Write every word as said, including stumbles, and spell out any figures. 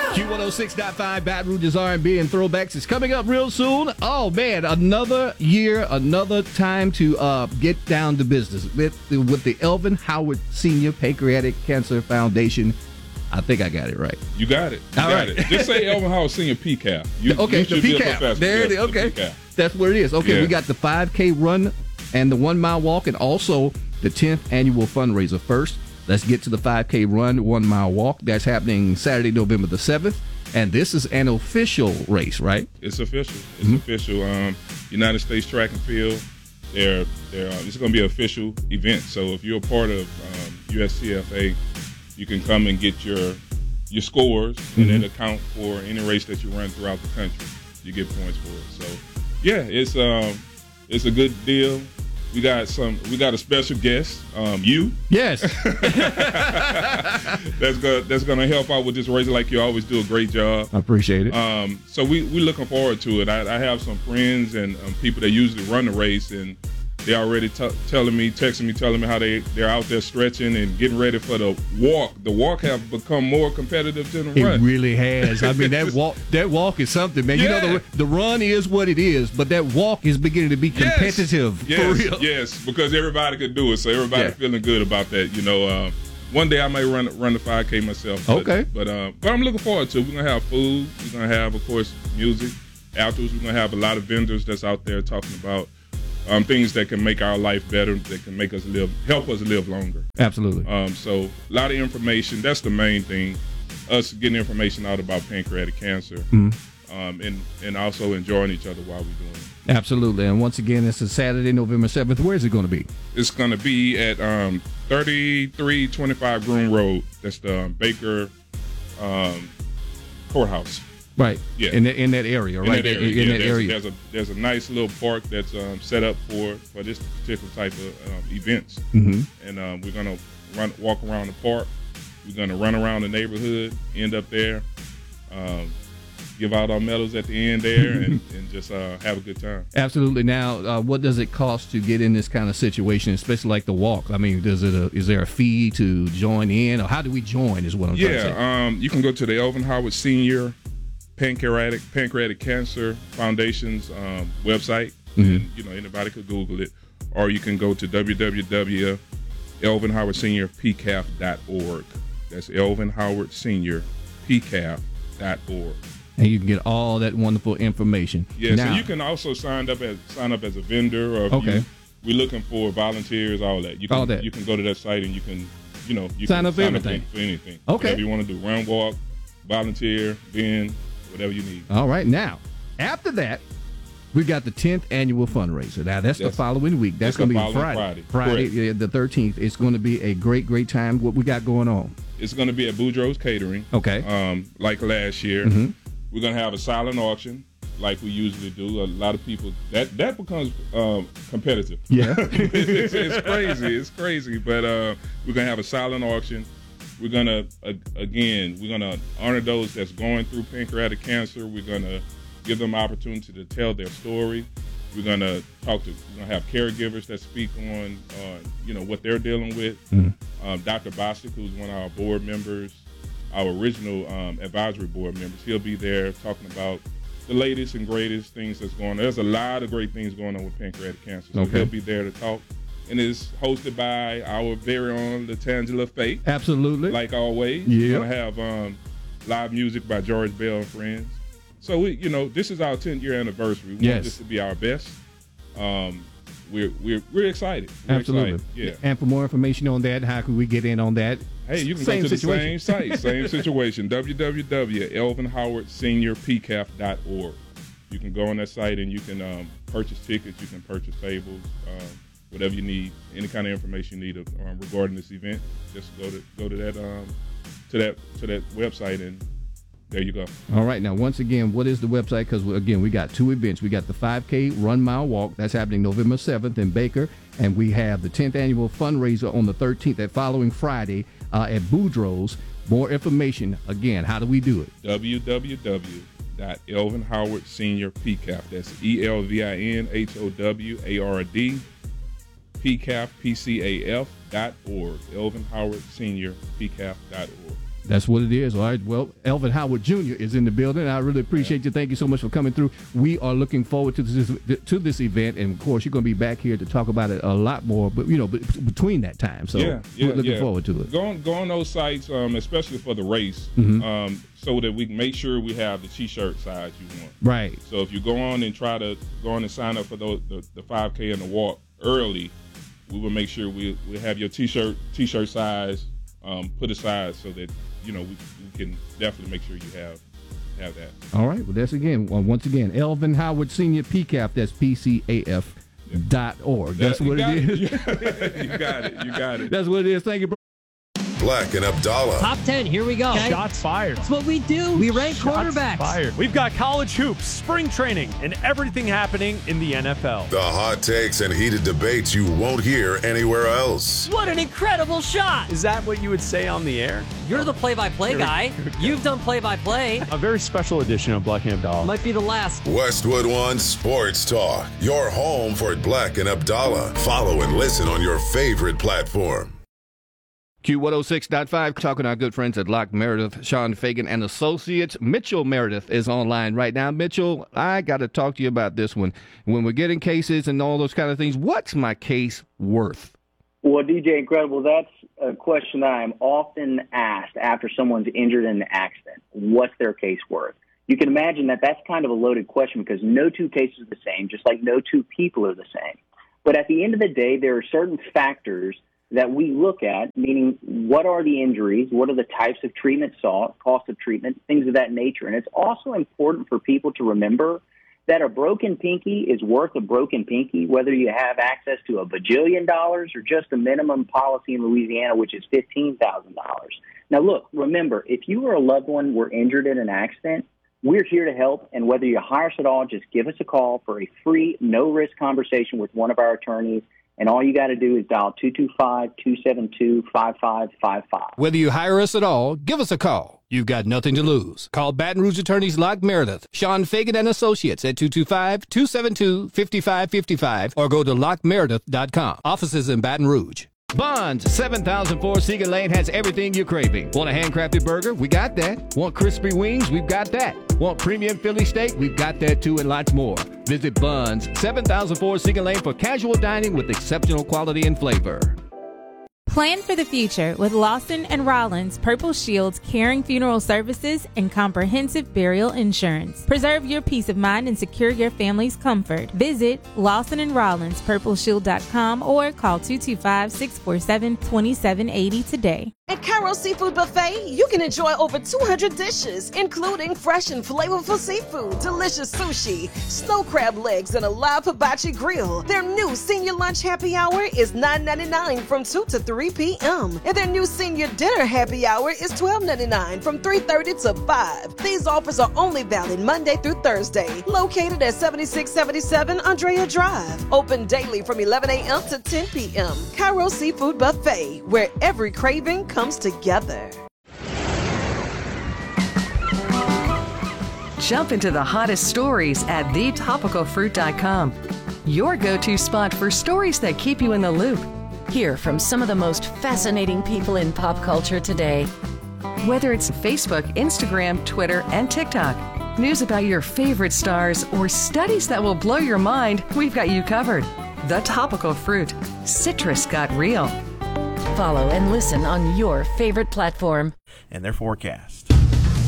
Q one oh six point five Baton Rouge's R and B and Throwbacks is coming up real soon. Oh, man, another year, another time to uh, get down to business with, with the Elvin Howard Senior Pancreatic Cancer Foundation. I think I got it right. You got it. You All got right. it. Just say Elvin Howard Senior P C A F. You, okay, you the should be a P C A F. professor. There it is. Yes, the Okay. P C A F. That's what it is. Okay, Yeah. we got the five K run and the one-mile walk and also the tenth annual fundraiser first. Let's get to the five K run, one-mile walk. That's happening Saturday, November the seventh. And this is an official race, right? It's official. It's Mm-hmm. official. Um, United States Track and Field. They're, they're, uh, it's going to be an official event. So if you're a part of um, U S C F A, you can come and get your your scores, Mm-hmm. and then account for any race that you run throughout the country. You get points for it. So, yeah, it's um, it's a good deal. We got some. We got a special guest, um, you. Yes. That's gonna that's gonna help out with this race like you always do a great job. I appreciate it. Um, so we we looking forward to it. I, I have some friends and um, people that usually run the race, and they already t- telling me, texting me, telling me how they they're out there stretching and getting ready for the walk. The walk have become more competitive than the It run. really has. I mean, that walk that walk is something, man. You know, Yeah. the, the run is what it is, but that walk is beginning to be Yes. competitive Yes, for real. yes, because everybody could do it, so everybody Yeah. feeling good about that. You know, uh, one day I may run run the five K myself. But, Okay. but uh, but I'm looking forward to it. We're gonna have food. We're gonna have, of course, music. Afterwards, we're gonna have a lot of vendors that's out there talking about um, things that can make our life better, that can make us live, help us live longer. Absolutely. Um, so a lot of information. That's the main thing. Us getting information out about pancreatic cancer, Mm-hmm. um, and and also enjoying each other while we're doing it. Absolutely. And once again, this is Saturday, November seventh. Where is it going to be? It's going to be at um, thirty-three twenty-five Groom Road. That's the um, Baker um, Courthouse. Right. Yeah. In, the, in that area, In right? that area. In yeah, that there's, area. There's a there's a nice little park that's um, set up for, for this particular type of um, events. Mm-hmm. And um, we're going to run walk around the park. We're going to run around the neighborhood, end up there, um, give out our medals at the end there, and, and just uh, have a good time. Absolutely. Now, uh, what does it cost to get in this kind of situation, especially like the walk? I mean, does it? A, is there a fee to join in, or how do we join? Is what I'm trying to say. Yeah, um, you can go to the Elvin Howard Senior Pancreatic Pancreatic Cancer Foundation's um, website, Mhm. and you know anybody could Google it, or you can go to w w w dot elvin howard senior p c a f dot org. That's Elvin Howard Senior P C A F dot org. And you can get all that wonderful information. Yes, Now, and you can also sign up as sign up as a vendor, or if Okay. you, we're looking for volunteers, all that. You can All that. you can go to that site and you can you know you Sign can up for everything. for anything. Okay. Whatever you want to do, run, walk, volunteer, bend, whatever you need. All right. Now, after that, we got the tenth annual fundraiser. Now, that's, the That's- following week. That's that's going to the be following Friday. Friday. Friday, Correct. yeah, the thirteenth. It's going to be a great, great time. What we got going on? It's going to be at Boudreaux's Catering. Okay. Um, like last year, Mhm. we're going to have a silent auction, like we usually do. A lot of people that that becomes um, competitive. Yeah. it's, it's crazy. It's crazy. But uh, we're gonna have a silent auction. We're gonna uh, again, we're gonna honor those that's going through pancreatic cancer. We're gonna give them opportunity to tell their story. We're gonna talk to. We're gonna have caregivers that speak on, uh, you know, what they're dealing with. Mhm. Um, Doctor Bostic, who's one of our board members, our original um, advisory board members, he'll be there talking about the latest and greatest things that's going on. There's a lot of great things going on with pancreatic cancer. So Okay. he'll be there to talk. And it's hosted by our very own Latangela Faye, Absolutely. like always. Yeah. We're going to have um, live music by George Bell and Friends. So, we, you know, this is our tenth year anniversary. We Yes. want this to be our best. Um, we're, we're, we're excited. We're Absolutely. excited. Yeah. And for more information on that, how can we get in on that? Hey, you can Same go to situation. the same site, same situation, w w w dot elvin howard senior p c a f dot org. You can go on that site and you can um, purchase tickets, you can purchase tables, um, whatever you need, any kind of information you need um, regarding this event. Just go to go to that um, to that to that website and there you go. All right. Now, once again, what is the website? Because, again, we got two events. We got the five K Run Mile Walk. That's happening November seventh in Baker. And we have the tenth annual fundraiser on the thirteenth, that following Friday uh, at Boudreaux's. More information, again, how do we do it? w w w dot elvin howard senior p c a f. That's E L V I N H O W A R D P C A F P C A F dot org. Elvin Howard Senior P C A F dot org. That's what it is. All right. Well, Elvin Howard Junior is in the building. I really appreciate you. Thank you so much for coming through. We are looking forward to this to this event, and of course, you're going to be back here to talk about it a lot more. But you know, between that time, so yeah, yeah, we're looking yeah. forward to it. Go on, go on those sites, um, especially for the race, Mm-hmm. um, so that we can make sure we have the T-shirt size you want. Right. So if you go on and try to go on and sign up for those, the the five K and the walk early, we will make sure we we have your T-shirt T-shirt size um, put aside so that you know we, we can definitely make sure you have have that. All right. Well, that's again well, once again Elvin Howard Senior P C A F. That's P C A F dot org. That's That, what it it. is. you got it. You got it. That's what it is. Thank you, bro. Black and Abdallah. Top ten, here we go. Okay? Shots fired. That's what we do. We rank Shots quarterbacks. fired. We've got college hoops, spring training, and everything happening in the N F L. The hot takes and heated debates you won't hear anywhere else. What an incredible shot. Is that what you would say on the air? You're the play-by-play guy. You've done play-by-play. A very special edition of Black and Abdallah. Might be the last. Westwood One Sports Talk. Your home for Black and Abdallah. Follow and listen on your favorite platform. Q one oh six point five, talking to our good friends at Locke Meredith, Sean Fagan and Associates. Mitchell Meredith is online right now. Mitchell, I got to talk to you about this one. When we're getting cases and all those kind of things, what's my case worth? Well, D J Incredible, that's a question that I am often asked after someone's injured in an accident. What's their case worth? You can imagine that that's kind of a loaded question because no two cases are the same, just like no two people are the same. But at the end of the day, there are certain factors that we look at, meaning what are the injuries, what are the types of treatment sought, cost of treatment, things of that nature. And it's also important for people to remember that a broken pinky is worth a broken pinky, whether you have access to a bajillion dollars or just a minimum policy in Louisiana, which is fifteen thousand dollars. Now, look, remember, if you or a loved one were injured in an accident, we're here to help. And whether you hire us at all, just give us a call for a free, no-risk conversation with one of our attorneys. And all you got to do is dial two two five, two seven two, five five five five. Whether you hire us at all, give us a call. You've got nothing to lose. Call Baton Rouge attorneys Locke Meredith, Sean Fagan and Associates at two two five, two seven two, five five five five or go to lock meredith dot com. Offices in Baton Rouge. Bonds, seven thousand four Seagan Lane has everything you're craving. Want a handcrafted burger? We got that. Want crispy wings? We've got that. Want premium Philly steak? We've got that too, and lots more. Visit Bonds, seven thousand four Seagan Lane for casual dining with exceptional quality and flavor. Plan for the future with Lawson and Rollins Purple Shield's caring funeral services and comprehensive burial insurance. Preserve your peace of mind and secure your family's comfort. Visit Lawson and Rollins Purple Shield dot com or call two two five, six four seven, two seven eight zero today. At Cairo Seafood Buffet, you can enjoy over two hundred dishes, including fresh and flavorful seafood, delicious sushi, snow crab legs, and a live hibachi grill. Their new senior lunch happy hour is nine ninety-nine from two to three p.m. And their new senior dinner happy hour is twelve ninety-nine from three thirty to five. These offers are only valid Monday through Thursday. Located at seventy-six seventy-seven Andrea Drive. Open daily from eleven a.m. to ten p.m. Cairo Seafood Buffet, where every craving comes together. Jump into the hottest stories at the topical fruit dot com. Your go-to spot for stories that keep you in the loop. Hear from some of the most fascinating people in pop culture today. Whether it's Facebook, Instagram, Twitter, and TikTok, news about your favorite stars, or studies that will blow your mind, we've got you covered. The Topical Fruit. Citrus got real. Follow and listen on your favorite platform. And their forecast.